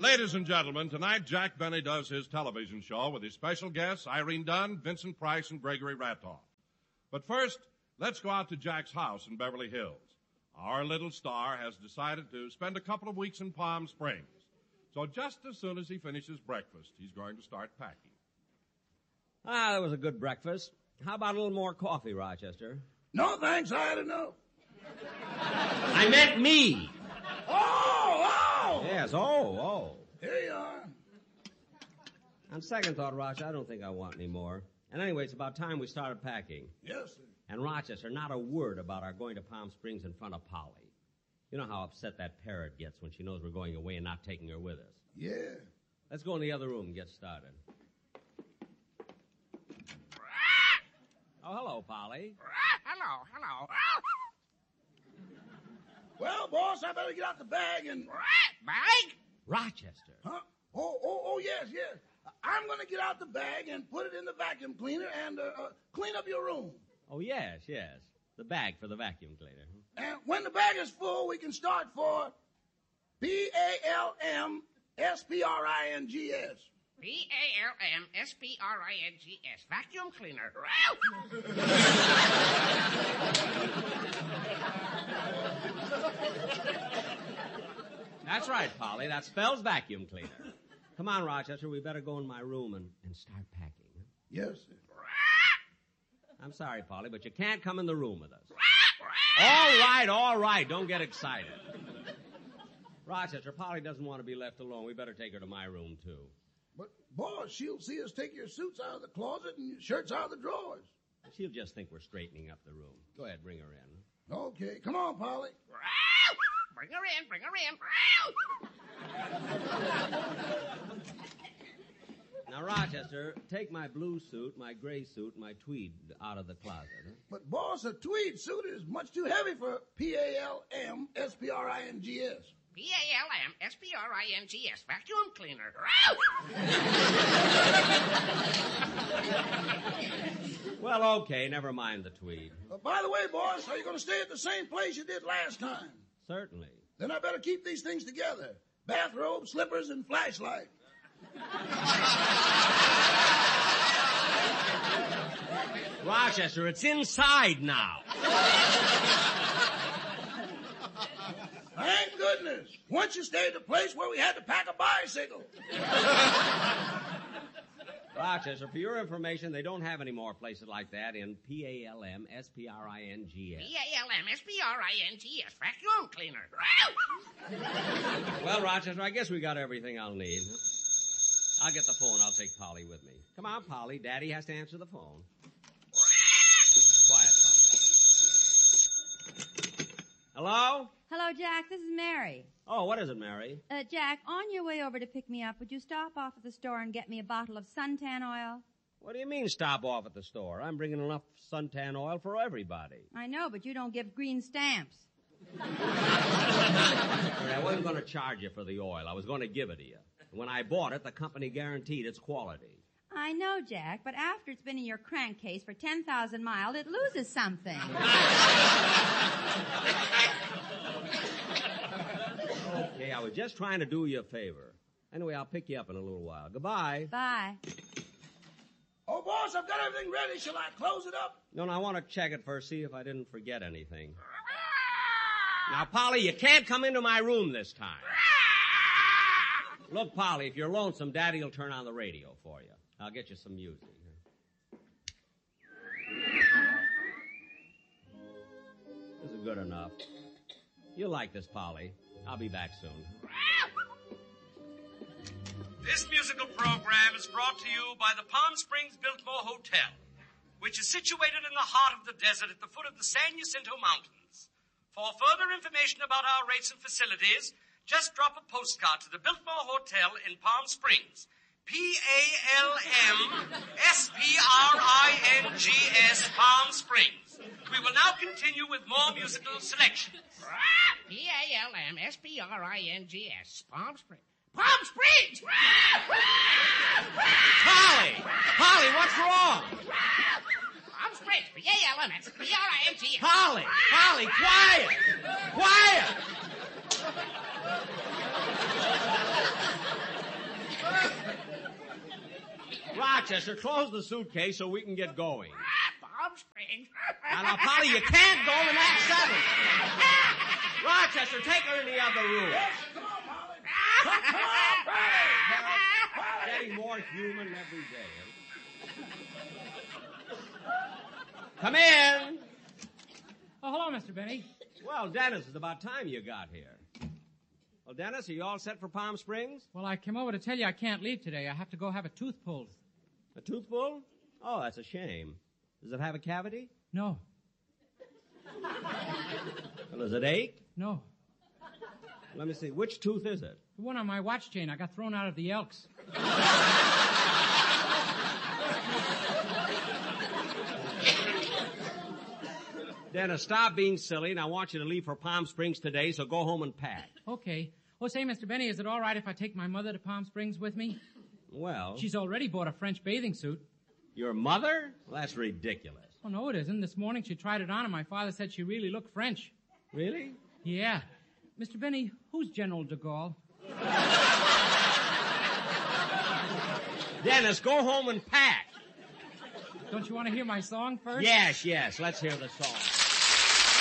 Ladies and gentlemen, tonight Jack Benny does his television show with his special guests, Irene Dunn, Vincent Price, and Gregory Ratoff. But first, let's go out to Jack's house in Beverly Hills. Our little star has decided to spend a couple of weeks in Palm Springs. So just as soon as he finishes breakfast, he's going to start packing. That was a good breakfast. How about a little more coffee, Rochester? No, thanks. I had enough. I meant me. Oh! Yes, oh. Here you are. On second thought, Rochester, I don't think I want any more. And anyway, it's about time we started packing. Yes, sir. And Rochester, not a word about our going to Palm Springs in front of Polly. You know how upset that parrot gets when she knows we're going away and not taking her with us. Yeah. Let's go in the other room and get started. Oh, hello, Polly. Hello. Well, boss, I better get out the bag and... Bag? Rochester. Huh? Oh, yes. I'm going to get out the bag and put it in the vacuum cleaner and clean up your room. Oh, yes. The bag for the vacuum cleaner. And when the bag is full, we can start for P-A-L-M-S-P-R-I-N-G-S. P-A-L-M-S-P-R-I-N-G-S. Vacuum cleaner. That's right, Polly. That spells vacuum cleaner. Come on, Rochester. We better go in my room and start packing. Huh? Yes, sir. I'm sorry, Polly, but you can't come in the room with us. All right. Don't get excited. Rochester, Polly doesn't want to be left alone. We better take her to my room, too. But, boss, she'll see us take your suits out of the closet and your shirts out of the drawers. She'll just think we're straightening up the room. Go ahead, bring her in. Okay, come on, Polly. Bring her in. Now, Rochester, take my blue suit, my gray suit, and my tweed out of the closet. Huh? But, boss, a tweed suit is much too heavy for P-A-L-M-S-P-R-I-N-G-S. P-A-L-M-S-P-R-I-N-G-S. Vacuum cleaner. Well, okay, never mind the tweed. By the way, boss, are you going to stay at the same place you did last time? Certainly. Then I better keep these things together. Bathrobe, slippers, and flashlight. Rochester, it's inside now. Thank goodness. Once you stayed at a place where we had to pack a bicycle. Rochester, for your information, they don't have any more places like that in P-A-L-M-S-P-R-I-N-G-S. P-A-L-M-S-P-R-I-N-G-S. Vacuum cleaner. Well, Rochester, I guess we got everything I'll need. I'll get the phone. I'll take Polly with me. Come on, Polly. Daddy has to answer the phone. Quiet, Polly. Hello? Hello, Jack. This is Mary. Oh, what is it, Mary? Jack, on your way over to pick me up, would you stop off at the store and get me a bottle of suntan oil? What do you mean stop off at the store? I'm bringing enough suntan oil for everybody. I know, but you don't give green stamps. I wasn't going to charge you for the oil. I was going to give it to you. When I bought it, the company guaranteed its quality. I know, Jack, but after it's been in your crankcase for 10,000 miles, it loses something. Okay, I was just trying to do you a favor. Anyway, I'll pick you up in a little while. Goodbye. Bye. Oh, boss, I've got everything ready. Shall I close it up? No, I want to check it first, see if I didn't forget anything. Now, Polly, you can't come into my room this time. Look, Polly, if you're lonesome, Daddy will turn on the radio for you. I'll get you some music. This is good enough. You'll like this, Polly. I'll be back soon. This musical program is brought to you by the Palm Springs Biltmore Hotel, which is situated in the heart of the desert at the foot of the San Jacinto Mountains. For further information about our rates and facilities, just drop a postcard to the Biltmore Hotel in Palm Springs. P-A-L-M-S-P-R-I-N-G-S, Palm Springs. We will now continue with more musical selections. P-A-L-M-S-P-R-I-N-G-S, Palm Springs. Palm Springs! Polly, what's wrong? Palm Springs, P-A-L-M-S-P-R-I-N-G-S. Polly, quiet! Rochester, close the suitcase so we can get going. Palm Springs. Now, Polly, you can't go in that 7. Rochester, take her in the other room. Yes, come on, Polly. Come on, Polly. Getting more human every day. Come in. Oh, hello, Mr. Benny. Well, Dennis, it's about time you got here. Well, Dennis, are you all set for Palm Springs? Well, I came over to tell you I can't leave today. I have to go have a tooth pulled. A tooth pull? Oh, that's a shame. Does it have a cavity? No. Well, does it ache? No. Let me see. Which tooth is it? The one on my watch chain. I got thrown out of the Elks. Dennis, stop being silly, and I want you to leave for Palm Springs today, so go home and pack. Okay. Oh, say, Mr. Benny, is it all right if I take my mother to Palm Springs with me? Well... She's already bought a French bathing suit. Your mother? Well, that's ridiculous. Oh, no, it isn't. This morning she tried it on, and my father said she really looked French. Really? Yeah. Mr. Benny, who's General de Gaulle? Dennis, go home and pack. Don't you want to hear my song first? Yes, let's hear the song.